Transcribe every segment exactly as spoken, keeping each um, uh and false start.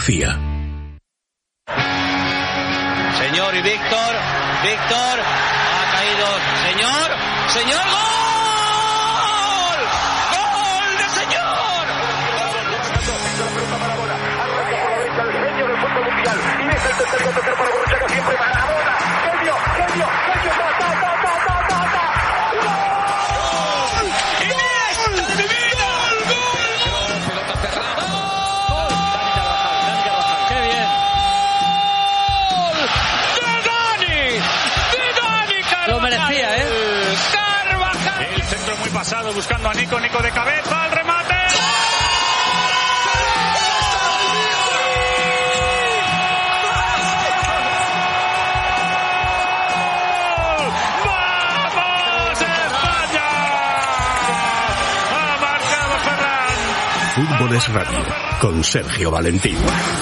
F I A. Señor y Víctor, Víctor, ha caído, señor, señor, ¡gol! ¡Gol de señor! El genio del fútbol mundial, y es el tercer gol para Borruchaga, siempre va la bola, genio, genio, genio, ta, ta, ta, ta, ta, ta, ta. ¡Gol! ¡Iniesta, divino! ¡Gol! Pelota cerrada. ¡Qué bien! Lo merecía, ¿eh? Carvajal. El centro muy pasado buscando a Nico, Nico de cabeza, al remate. ¡Vamos España! Ha marcado Ferran. Fútbol es radio con Sergio Valentín.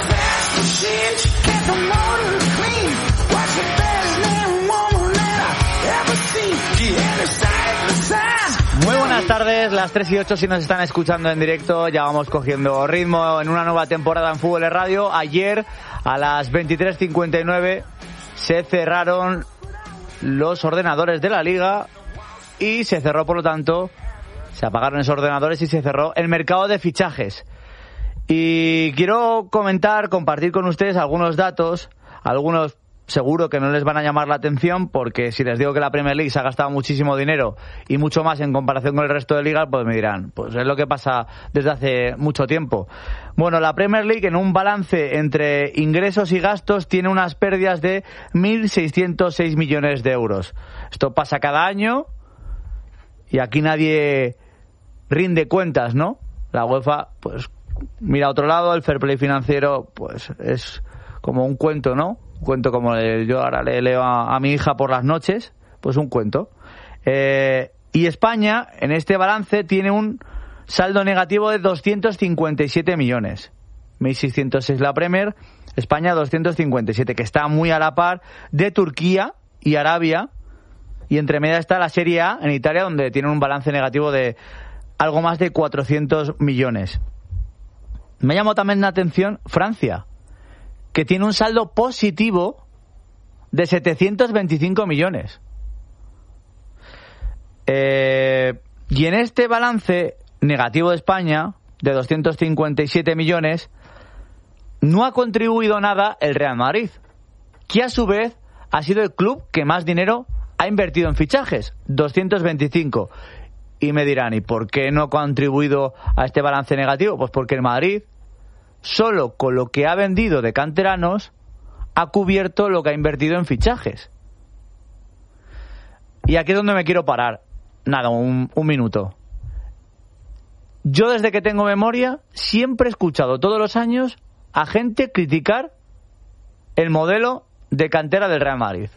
Muy buenas tardes, las tres y ocho si nos están escuchando en directo, ya vamos cogiendo ritmo en una nueva temporada en Fútbol es Radio. Ayer a las veintitrés cincuenta y nueve se cerraron los ordenadores de la Liga y se cerró, por lo tanto, se apagaron esos ordenadores y se cerró el mercado de fichajes. Y quiero comentar, compartir con ustedes algunos datos, algunos seguro que no les van a llamar la atención, porque si les digo que la Premier League se ha gastado muchísimo dinero y mucho más en comparación con el resto de ligas, pues me dirán, pues es lo que pasa desde hace mucho tiempo. Bueno, la Premier League en un balance entre ingresos y gastos tiene unas pérdidas de mil seiscientos seis millones de euros. Esto pasa cada año y aquí nadie rinde cuentas, ¿no? La UEFA, pues mira a otro lado, el fair play financiero, pues es como un cuento, ¿no? Un cuento como el, yo ahora le leo a, a mi hija por las noches, pues un cuento. Eh, y España, en este balance, tiene un saldo negativo de doscientos cincuenta y siete millones. mil seiscientos seis la Premier, España doscientos cincuenta y siete, que está muy a la par de Turquía y Arabia. Y entre media está la Serie A en Italia, donde tiene un balance negativo de algo más de cuatrocientos millones. Me llamó también la atención Francia, que tiene un saldo positivo de setecientos veinticinco millones. Eh, y en este balance negativo de España, de doscientos cincuenta y siete millones, no ha contribuido nada el Real Madrid, que a su vez ha sido el club que más dinero ha invertido en fichajes, doscientos veinticinco. Y me dirán, ¿y por qué no ha contribuido a este balance negativo? Pues porque el Madrid, solo con lo que ha vendido de canteranos, ha cubierto lo que ha invertido en fichajes. Y aquí es donde me quiero parar. Nada, un, un minuto. Yo desde que tengo memoria siempre he escuchado todos los años a gente criticar el modelo de cantera del Real Madrid.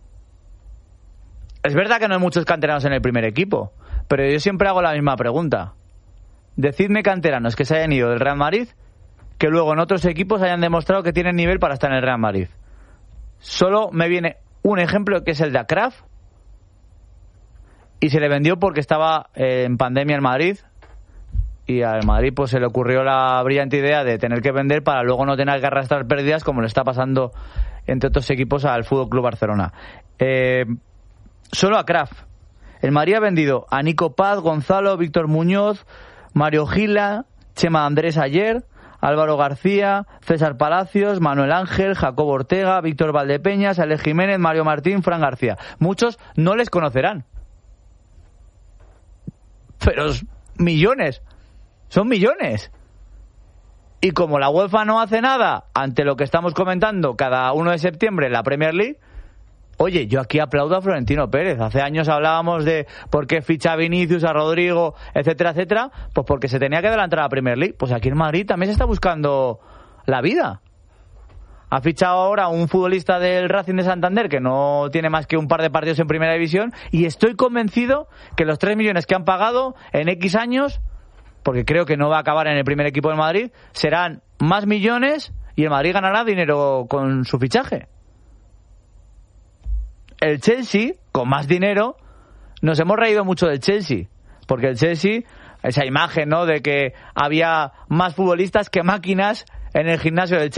Es verdad que no hay muchos canteranos en el primer equipo, pero yo siempre hago la misma pregunta. Decidme canteranos que se hayan ido del Real Madrid que luego en otros equipos hayan demostrado que tienen nivel para estar en el Real Madrid. Solo me viene un ejemplo, que es el de Akraf, y se le vendió porque estaba eh, en pandemia en Madrid, y al Madrid pues se le ocurrió la brillante idea de tener que vender para luego no tener que arrastrar pérdidas, como le está pasando entre otros equipos al F C Barcelona. Eh, solo Akraf. El Madrid ha vendido a Nico Paz, Gonzalo, Víctor Muñoz, Mario Gila, Chema Andrés ayer, Álvaro García, César Palacios, Manuel Ángel, Jacobo Ortega, Víctor Valdepeñas, Alex Jiménez, Mario Martín, Fran García. Muchos no les conocerán. Pero millones. Son millones. Y como la UEFA no hace nada ante lo que estamos comentando cada uno de septiembre en la Premier League, oye, yo aquí aplaudo a Florentino Pérez. Hace años hablábamos de por qué ficha a Vinicius, a Rodrigo, etcétera, etcétera. Pues porque se tenía que adelantar a la Premier League. Pues aquí en Madrid también se está buscando la vida. Ha fichado ahora un futbolista del Racing de Santander que no tiene más que un par de partidos en Primera División, y estoy convencido que los tres millones que han pagado en X años, porque creo que no va a acabar en el primer equipo del Madrid, serán más millones y el Madrid ganará dinero con su fichaje. El Chelsea, con más dinero, nos hemos reído mucho del Chelsea, porque el Chelsea, esa imagen, ¿no?, de que había más futbolistas que máquinas en el gimnasio del